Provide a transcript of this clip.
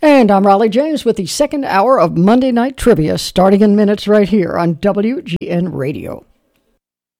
And I'm Raleigh James with the second hour of Monday Night Trivia, starting in minutes right here on WGN Radio.